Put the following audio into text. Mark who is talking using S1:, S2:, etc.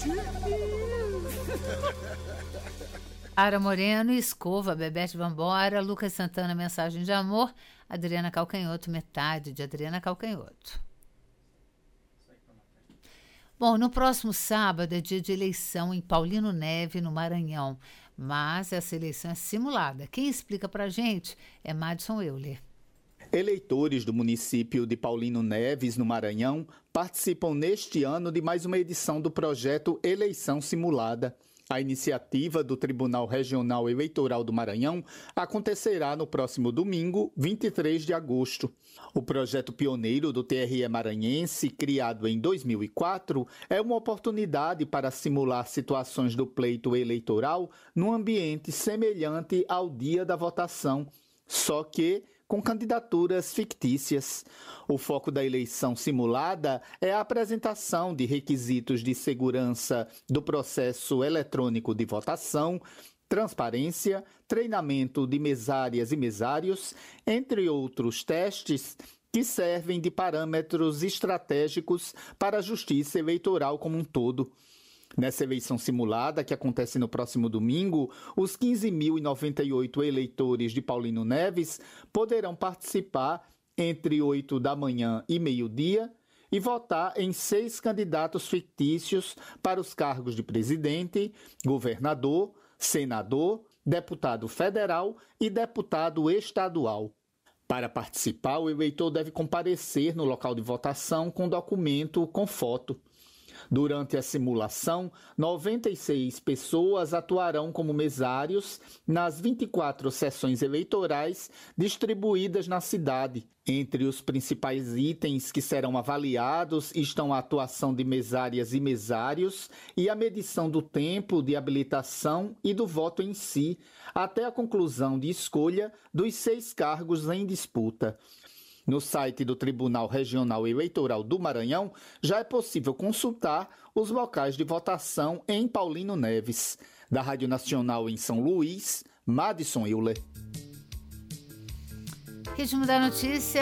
S1: Ara Moreno, Escova, Bebete Vambora, Lucas Santana, Mensagem de Amor, Adriana Calcanhoto, Metade de Adriana Calcanhoto. Bom, no próximo sábado é dia de eleição em Paulino Neve, no Maranhão, mas essa eleição é simulada. Quem explica pra gente é Madison Euler.
S2: Eleitores do município de Paulino Neves, no Maranhão, participam neste ano de mais uma edição do projeto Eleição Simulada. A iniciativa do Tribunal Regional Eleitoral do Maranhão acontecerá no próximo domingo, 23 de agosto. O projeto pioneiro do TRE maranhense, criado em 2004, é uma oportunidade para simular situações do pleito eleitoral num ambiente semelhante ao dia da votação, só que com candidaturas fictícias. O foco da eleição simulada é a apresentação de requisitos de segurança do processo eletrônico de votação, transparência, treinamento de mesárias e mesários, entre outros testes que servem de parâmetros estratégicos para a justiça eleitoral como um todo. Nessa eleição simulada, que acontece no próximo domingo, os 15.098 eleitores de Paulino Neves poderão participar entre 8 da manhã e meio-dia e votar em 6 candidatos fictícios para os cargos de presidente, governador, senador, deputado federal e deputado estadual. Para participar, o eleitor deve comparecer no local de votação com documento com foto. Durante a simulação, 96 pessoas atuarão como mesários nas 24 sessões eleitorais distribuídas na cidade. Entre os principais itens que serão avaliados estão a atuação de mesárias e mesários e a medição do tempo de habilitação e do voto em si, até a conclusão de escolha dos 6 cargos em disputa. No site do Tribunal Regional Eleitoral do Maranhão, já é possível consultar os locais de votação em Paulino Neves. Da Rádio Nacional em São Luís, Madison Euler.
S1: Ritmo da Notícia.